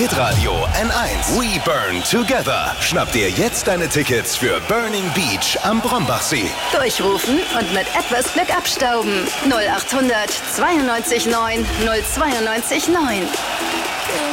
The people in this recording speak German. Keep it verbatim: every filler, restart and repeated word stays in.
Hitradio N eins. We Burn Together. Schnapp dir jetzt deine Tickets für Burning Beach am Brombachsee. Durchrufen und mit etwas Glück abstauben. null acht hundert zweiundneunzig neun null zweiundneunzig neun.